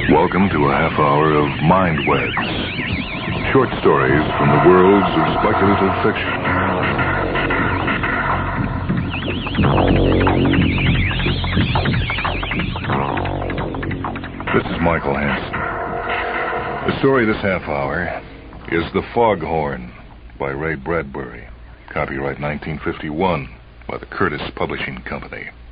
Welcome to a half hour of Mind Weds. Short stories from the worlds of speculative fiction. This is Michael Hansen. The story this half hour is The Foghorn by Ray Bradbury. Copyright 1951 by the Curtis Publishing Company.